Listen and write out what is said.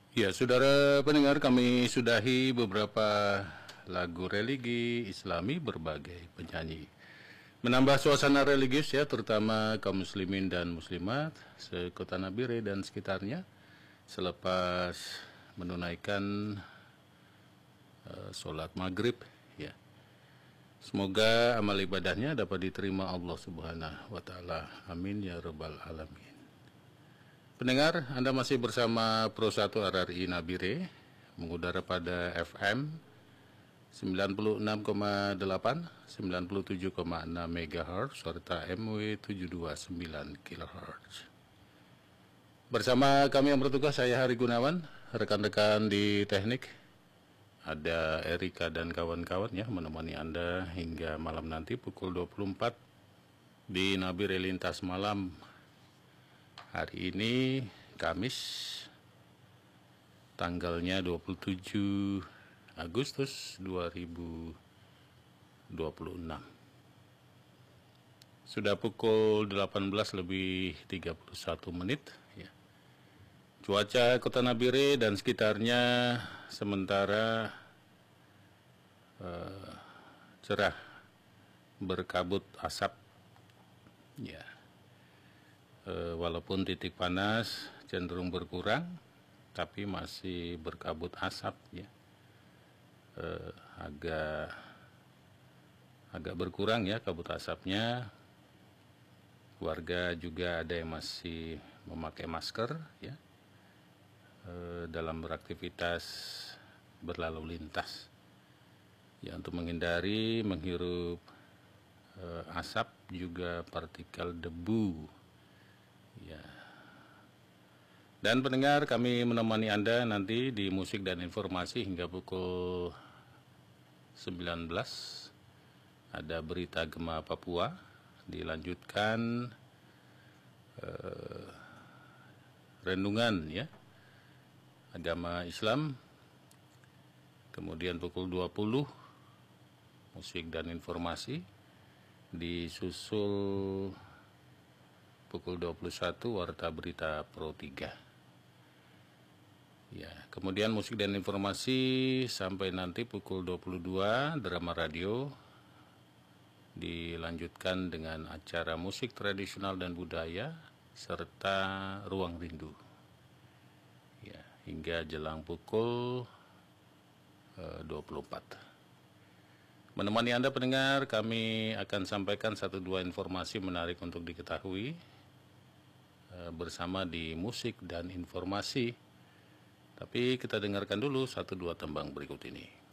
Ya, saudara pendengar, kami sudahi beberapa lagu religi Islami berbagai penyanyi. Menambah suasana religius ya, terutama kaum muslimin dan muslimat sekota Nabire dan sekitarnya selepas menunaikan sholat maghrib ya. Semoga amal ibadahnya dapat diterima Allah Subhanahu wa taala. Amin ya rabbal alamin. Pendengar, Anda masih bersama Pro 1 RRI Nabire, mengudara pada FM 96,8, 97,6 MHz, serta MW 729 kHz. Bersama kami yang bertugas, saya Hari Gunawan, rekan-rekan di teknik, ada Erika dan kawan-kawan ya, menemani Anda hingga malam nanti pukul 24 di Nabire Lintas Malam. Hari ini Kamis, tanggalnya 27 Agustus 2026. Sudah pukul 18:31 ya. Cuaca Kota Nabire dan sekitarnya sementara cerah, berkabut asap ya. Walaupun titik panas cenderung berkurang, tapi masih berkabut asap ya. Agak berkurang ya kabut asapnya. Warga juga ada yang masih memakai masker ya dalam beraktivitas berlalu lintas ya, untuk menghindari menghirup asap juga partikel debu ya. Dan pendengar, kami menemani Anda nanti di musik dan informasi hingga pukul 19. Ada berita Gema Papua, dilanjutkan renungan ya, agama Islam. Kemudian pukul 20 musik dan informasi, disusul pukul 21 Warta Berita Pro 3. Ya, kemudian musik dan informasi sampai nanti pukul 22, drama radio, dilanjutkan dengan acara musik tradisional dan budaya serta ruang rindu. Ya, hingga jelang pukul 24. Menemani Anda pendengar, kami akan sampaikan 1-2 informasi menarik untuk diketahui bersama di musik dan informasi. Tapi kita dengarkan dulu 1-2 tembang berikut ini.